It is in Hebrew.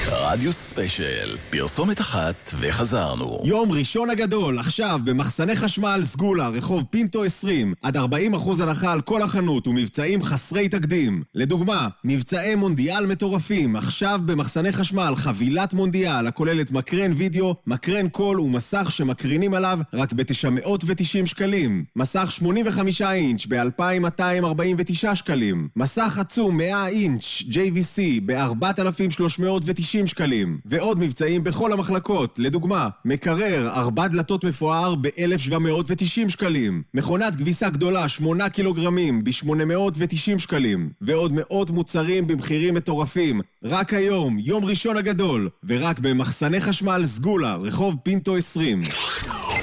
רדיו ספיישל, פרסומת אחת וחזרנו. יום ראשון הגדול, עכשיו במחסני חשמל סגולה, רחוב פינטו 20, עד 40% הנחה על כל החנות ומבצעים חסרי תקדים. לדוגמה, מבצעי מונדיאל מטורפים, עכשיו במחסני חשמל חבילת מונדיאל הכוללת מקרן וידאו, מקרן קול ומסך שמקרינים עליו רק ב-990 שקלים. מסך 85 אינץ' ב-2,249 שקלים. מסך עצום 100 אינץ' JVC ב-4,390 שקלים. ועוד מבצעים בכל המחלקות, לדוגמה, מקרר 4 דלתות מפואר ב-1,790 שקלים. מכונת כביסה גדולה 8 קילוגרמים ב-890 שקלים. ועוד מאות מוצרים במחירים מטורפים. רק היום, יום ראשון הגדול, ורק במחסני חשמל סגולה, רחוב פינטו 20.